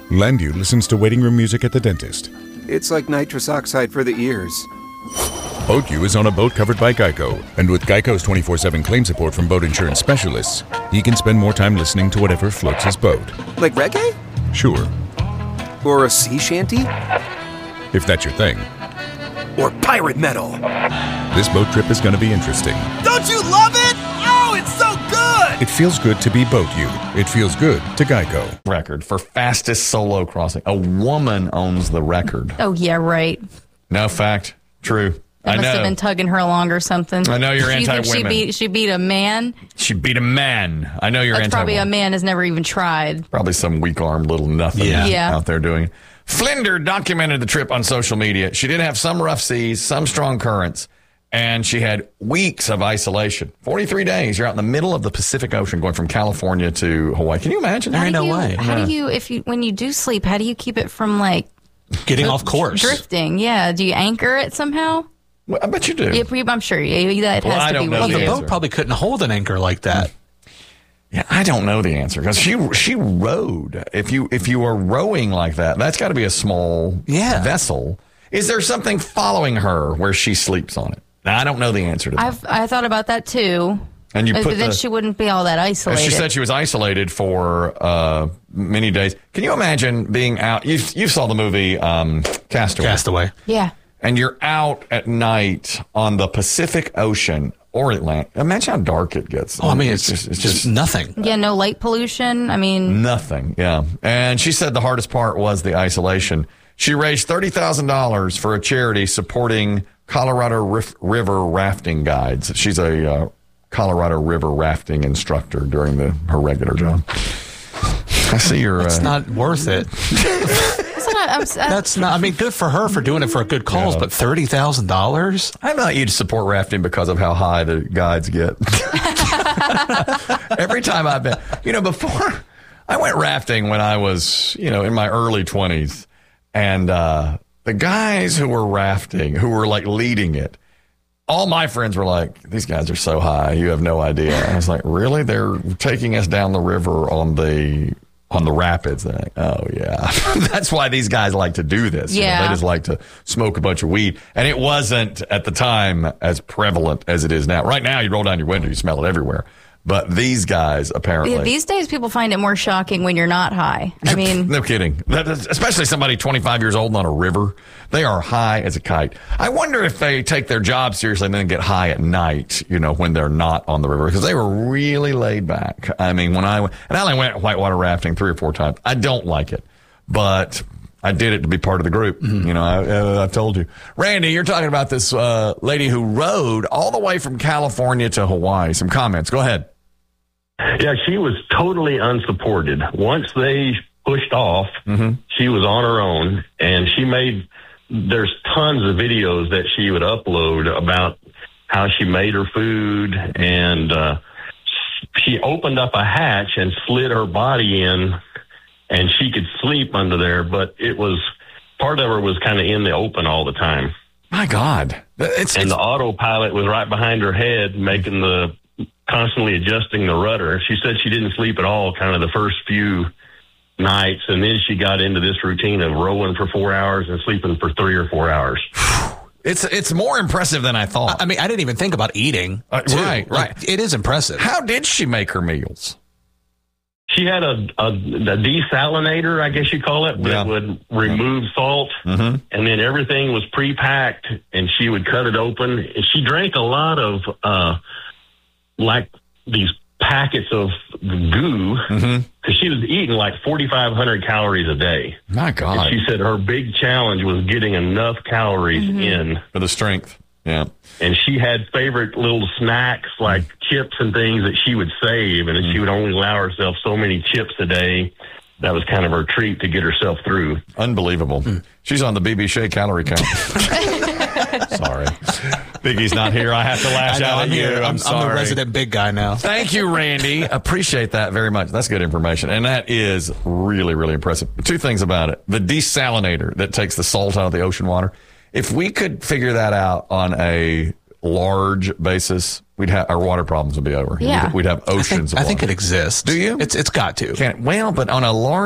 Landu listens to waiting room music at the dentist. It's like nitrous oxide for the ears. BoatU is on a boat covered by Geico, and with Geico's 24/7 claim support from boat insurance specialists, he can spend more time listening to whatever floats his boat. Like reggae? Sure, Or a sea shanty? if that's your thing. Or pirate metal? This boat trip is going to be interesting. Don't you love it? Oh, it's so good! It feels good to be BoatU. It feels good to Geico. Record for fastest solo crossing. A woman owns the record. Oh, yeah, right. No fact. True. That I must know. have been tugging her along or something. I know you're You think anti-women. She beat a man? She beat a man. I know you're That's anti-woman. probably a man has never even tried. Probably some weak-armed little nothing Yeah. out there doing it. Flinder documented the trip on social media. She did have some rough seas, some strong currents, and she had weeks of isolation. 43 days. You're out in the middle of the Pacific Ocean going from California to Hawaii. Can you imagine? There ain't no way. How do you, when you do sleep, how do you keep it from like Getting off course. drifting? Yeah. Do you anchor it somehow? Well, I bet you do. Yeah, I'm sure that Well, has I to don't be know what Well, you the do. answer. boat probably couldn't hold an anchor like that. Yeah, I don't know the answer because she rowed. If you are rowing like that, that's got to be a small vessel. Is there something following her where she sleeps on it? Now, I don't know the answer to that. I thought about that too. And you But put then the- she wouldn't be all that isolated. She said she was isolated for many days. Can you imagine being out? You saw the movie Castaway. Castaway. Yeah. And you're out at night on the Pacific Ocean or Atlantic. Imagine how dark it gets. Oh, I mean, it's just nothing. Yeah, no light pollution. I mean, nothing. Yeah. And she said the hardest part was the isolation. She raised $30,000 for a charity supporting Colorado River rafting guides. She's a Colorado River rafting instructor during her regular job. I see you're... It's not worth it. That's not. I mean, good for her for doing it for a good cause, but $30,000. I thought you'd support rafting because of how high the guides get. Every time I've been, before I went rafting when I was, in my early 20s, and the guys who were rafting, who were like leading it, all my friends were like, "These guys are so high, you have no idea." And I was like, "Really? They're taking us down the river on the rapids." They're like, "Oh yeah." That's why these guys like to do this. Yeah. They just like to smoke a bunch of weed. And it wasn't at the time as prevalent as it is now. Right now, you roll down your window, you smell it everywhere. But these guys apparently. these days people find it more shocking when you're not high. I mean, no kidding. Especially somebody 25 years old and on a river. They are high as a kite. I wonder if they take their job seriously and then get high at night, when they're not on the river, because they were really laid I only went whitewater rafting 3 or 4 times. I don't like it, but I did it to be part of the group. Mm-hmm. I told you. Randy, you're talking about this lady who rode all the way from California to Hawaii. Some comments. Go ahead. Yeah, she was totally unsupported. Once they pushed off, she was on her own, and there's tons of videos that she would upload about how she made her food, and she opened up a hatch and slid her body in, and she could sleep under there, but part of her was kind of in the open all the time. My God. And the autopilot was right behind her head, constantly adjusting the rudder. She said she didn't sleep at all kind of the first few nights, and then she got into this routine of rowing for 4 hours and sleeping for 3 or 4 hours. It's more impressive than I thought. I mean, I didn't even think about eating. Right. It is impressive. How did she make her meals? She had a desalinator, I guess you call it, that would remove salt, and then everything was pre-packed, and she would cut it open. And she drank a lot of like these packets of goo, because she was eating like 4,500 calories a day. My God. And she said her big challenge was getting enough calories in. For the strength. Yeah. And she had favorite little snacks like chips and things that she would save, and she would only allow herself so many chips a day. That was kind of her treat to get herself through. Unbelievable. She's on the BB Shea calorie count. Sorry. Biggie's not here. I have to lash out at you. I'm sorry. I'm the resident big guy now. Thank you, Randy. Appreciate that very much. That's good information. And that is really, really impressive. 2 things about it. The desalinator that takes the salt out of the ocean water. If we could figure that out on a large basis, our water problems would be over. Yeah. We'd have oceans of water. I think it exists. Do you? It's got to. But on a large